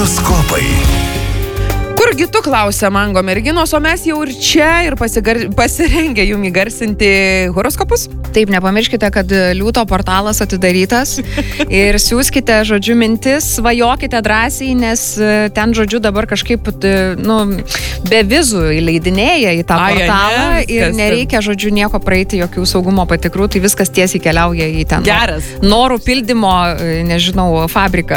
Horoskopai. Kurgi tu, klausia Mango merginos, o mes jau ir čia ir pasirengę jum įgarsinti horoskopus? Taip, nepamirškite, kad Liūto portalas atidarytas ir siūskite, žodžiu, mintis, svajokite drąsiai, nes ten, žodžiu, dabar kažkaip, be vizų įleidinėja į tą portalą ir nereikia, žodžiu, nieko praeiti, jokių saugumo patikrų, tai viskas tiesiai keliauja į ten. Geras. Norų pildymo, nežinau, fabriką.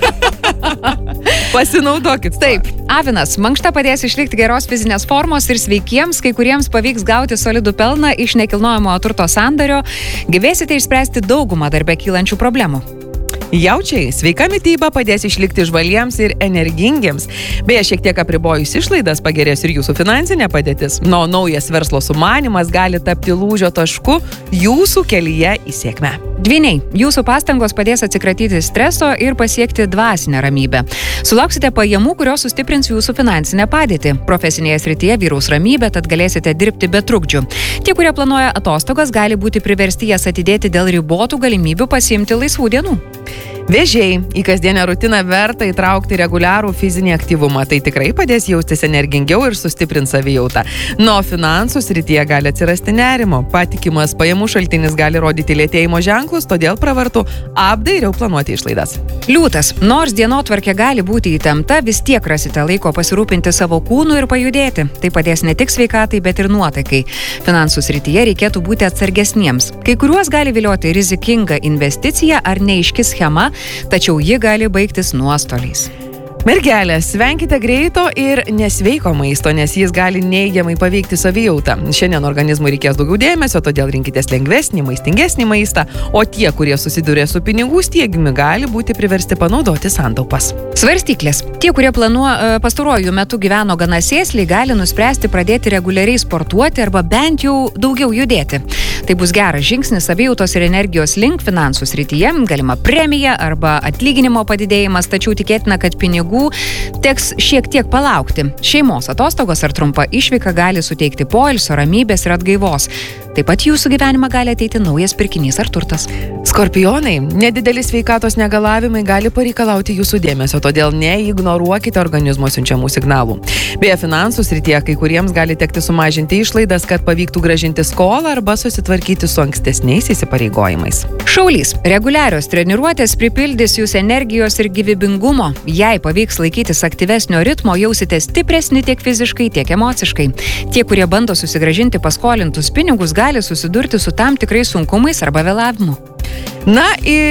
Pasinaudokit. Taip, Avinas, mankšta padės išlikti geros fizinės formos ir sveikiems, kai kuriems pavyks gauti solidų pelną iš nekilnojamojo turto sandario, gebėsite išspręsti daugumą darbe kylančių problemų. Jaučiai, sveika mityba padės išlikti žvaliems ir energingiems. Beje, šiek tiek apribojus išlaidas pagerės ir jūsų finansinė padėtis. Naujas verslo sumanymas gali tapti lūžio tašku jūsų kelyje į sėkmę. Dvyniai, jūsų pastangos padės atsikratyti streso ir pasiekti dvasinę ramybę. Sulauksite pajamų, kurios sustiprins jūsų finansinę padėtį. Profesinėje srityje vyraus ramybė, tad galėsite dirbti be trukdžių. Tie, kurie planuoja atostogas, gali būti priversti jas atidėti dėl ribotų galimybių pasiimti laisvų dienų. Vėžiai, į kasdienę rutiną verta įtraukti reguliarų fizinį aktyvumą. Tai tikrai padės jaustis energingiau ir sustiprins savijautą. Nuo finansų srityje gali atsirasti nerimo. Patikimas pajamų šaltinis gali rodyti lėtėjimo ženklus, todėl pravartu apdairiau planuoti išlaidas. Liūtas, nors dienotvarkė gali būti įtempta, vis tiek rasite laiko pasirūpinti savo kūnu ir pajudėti. Tai padės ne tik sveikatai, bet ir nuotaikai. Finansų srityje reikėtų būti atsargesniems. Kai kuriuos gali vilioti rizikinga investicija ar neaiški schema, tačiau ji gali baigtis nuostoliais. Mergelės, venkite greito ir nesveiko maisto, nes jis gali neigiamai paveikti savijautą. Šiandien organizmui reikės daugiau dėmesio, todėl rinkitės lengvesnį, maistingesnį maistą, o tie, kurie susiduria su pinigų stygiumi, gali būti priversti panaudoti santaupas. Svarstyklės. Tie, kurie pastaruoju metu gyveno gana sėsliai, gali nuspręsti pradėti reguliariai sportuoti arba bent jau daugiau judėti. Tai bus geras žingsnis savijautos ir energijos link finansų srityje, galima premija arba atlyginimo padidėjimas, tačiau tikėtina, kad pinigų teks šiek tiek palaukti. Šeimos atostogos ar trumpa išvyka gali suteikti poilsio, ramybės ir atgaivos. Taip pat jūsų gyvenimą gali ateiti naujas pirkinys ar turtas. Skorpionai, nedideli sveikatos negalavimai gali pareikalauti jūsų dėmesio, todėl neignoruokite organizmo siunčiamų signalų. Beje, finansų srityje kai kuriems gali tekti sumažinti išlaidas, kad pavyktų grąžinti skolą arba susitvarkyti su ankstesniais įsipareigojimais. Šaulys, reguliarios treniruotės pripildys jūs energijos ir gyvybingumo. Jei pavyks laikytis aktyvesnio ritmo, jausite stipresni tiek fiziškai, tiek emociškai. Tie, kurie bando susigrąžinti paskolintus pinigus, gali susidurti su tam tikrais sunkumais arba vėlavimu. Na,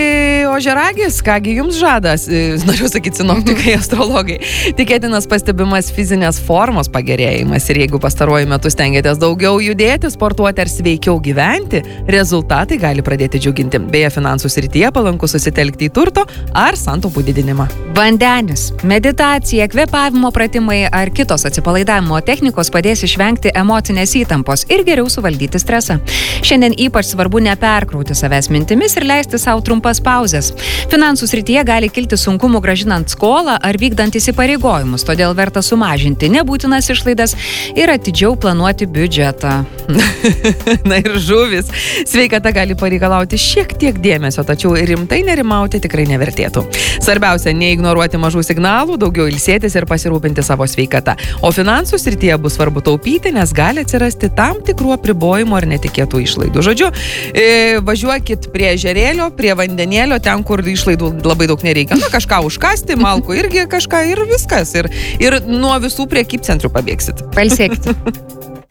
ožiaragis, kągi jums žadas, noriu sakyti sinoptikai, astrologai. Tikėtinas pastebimas fizinės formos pagerėjimas ir jeigu pastaruoju metu stengiatės daugiau judėti, sportuoti ar sveikiau gyventi, rezultatai gali pradėti džiuginti. Beje, finansų srityje palanku susitelkti į turto ar santaupų didinimą. Vandenis, meditacija, kvėpavimo pratimai ar kitos atsipalaidavimo technikos padės išvengti emocinės įtampos ir geriau suvaldyti stresą. Šiandien ypač svarbu neperkrauti savęs mintimis ir leisti savo trumpas pauzes. Finansų srityje gali kilti sunkumų grąžinant skolą ar vykdant įsipareigojimus, todėl verta sumažinti nebūtinas išlaidas ir atidžiau planuoti biudžetą. Na ir žuvis. Sveikata gali pareikalauti šiek tiek dėmesio, tačiau rimtai nerimauti tikrai nevertėtų. Svarbiausia, neignoruoti mažų signalų, daugiau ilsėtis ir pasirūpinti savo sveikata. O finansų srityje bus svarbu taupyti, nes gali atsirasti tam tikrų apribojimų ar netikėtų išlaidų. Žodžiu, važiuokit prie ežerėlio, prie vandenėlio, ten, kur išlaidų labai daug nereikia. Na, kažką užkasti, malkų irgi kažką ir viskas. Ir nuo visų prekybcentrių pabėgsit. Pailsėkit.